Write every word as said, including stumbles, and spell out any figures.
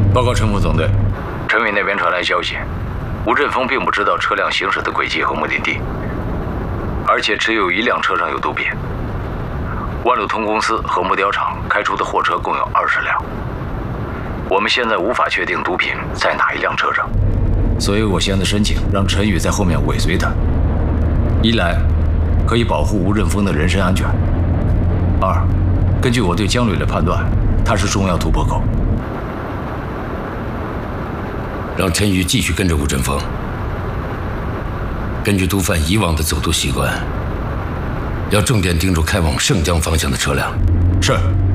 报告陈副总队，陈宇那边传来消息，吴振峰并不知道车辆行驶的轨迹和目的地，而且只有一辆车上有毒品。万路通公司和木雕厂开出的货车共有二十辆，我们现在无法确定毒品在哪一辆车上，所以我现在申请让陈宇在后面尾随他，一来可以保护吴振峰的人身安全，二，根据我对江磊的判断，他是重要突破口。 让陈宇继续跟着吴振峰，根据毒贩以往的走读习惯，要重点盯住开往盛江方向的车辆。 是。